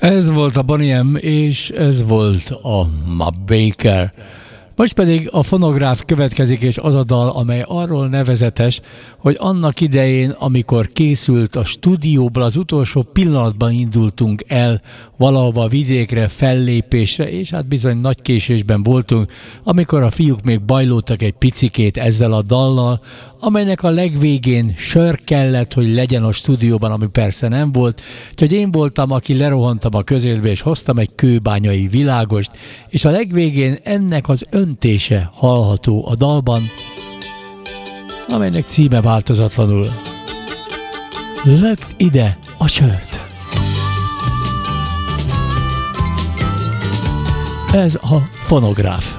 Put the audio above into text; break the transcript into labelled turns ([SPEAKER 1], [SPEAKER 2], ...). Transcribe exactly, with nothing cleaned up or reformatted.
[SPEAKER 1] Ez volt a Boney M, és ez volt a Ma Baker. Most pedig a fonográf következik, és az a dal, amely arról nevezetes, hogy annak idején, amikor készült a stúdióból, az utolsó pillanatban indultunk el valahova vidékre, fellépésre, és hát bizony nagy késésben voltunk, amikor a fiúk még bajlódtak egy picikét ezzel a dallal, amelynek a legvégén sör kellett, hogy legyen a stúdióban, ami persze nem volt. Úgyhogy én voltam, aki lerohantam a közérbe, és hoztam egy kőbányai világost, és a legvégén ennek az öntése hallható a dalban, amelynek címe változatlanul: Lökd ide a sört. Ez a fonográf.